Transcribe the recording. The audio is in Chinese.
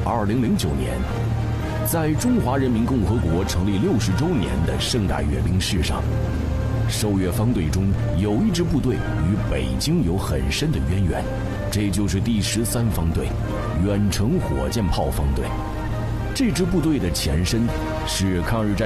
2009年，在中华人民共和国成立60周年的盛大阅兵式上，受阅方队中有一支部队与北京有很深的渊源，这就是第13方队远程火箭炮方队。这支部队的前身是抗日战